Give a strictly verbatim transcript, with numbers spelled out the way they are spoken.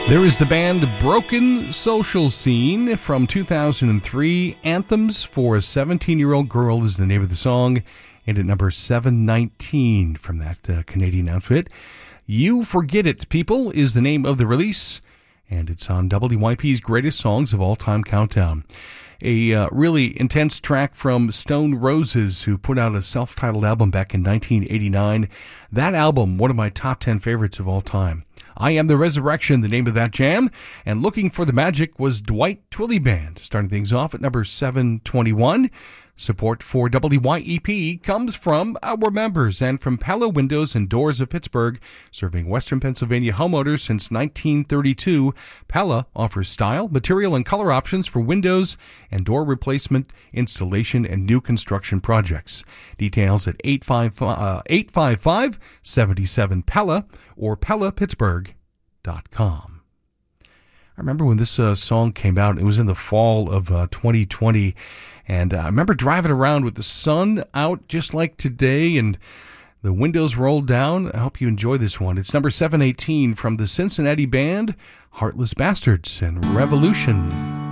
There is the band Broken Social Scene from two thousand three. Anthems for a seventeen-year-old Girl is the name of the song. And at number seven nineteen from that uh, Canadian outfit, You Forget It, People is the name of the release. And it's on W Y P's Greatest Songs of All Time Countdown. A uh, really intense track from Stone Roses, who put out a self-titled album back in nineteen eighty-nine. That album, one of my top ten favorites of all time. I Am the Resurrection, the name of that jam. And Looking for the Magic was Dwight Twilley Band, starting things off at number seven twenty-one. Support for W Y E P comes from our members and from Pella Windows and Doors of Pittsburgh, serving Western Pennsylvania homeowners since nineteen thirty-two. Pella offers style, material, and color options for windows and door replacement, installation, and new construction projects. Details at eight five five, seven seven Pella or Pella Pittsburgh dot com. I remember when this uh, song came out, it was in the fall of uh, twenty twenty, and uh, I remember driving around with the sun out just like today and the windows rolled down. I hope you enjoy this one. It's number seven eighteen from the Cincinnati band Heartless Bastards and Revolution.